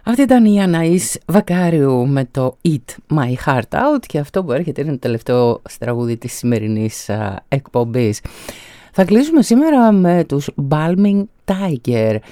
Αυτή ήταν η Αναΐς Βακάριου με το Eat My Heart Out και αυτό που έρχεται είναι το τελευταίο τραγούδι της σημερινής εκπομπής. Θα κλείσουμε σήμερα με τους Balming Tiger,